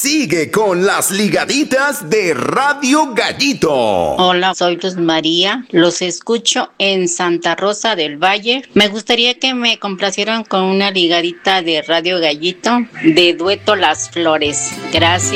Sigue con las ligaditas de Radio Gallito. Hola, soy Luz María. Los escucho en Santa Rosa del Valle. Me gustaría que me complacieran con una ligadita de Radio Gallito de dueto Las Flores. Gracias.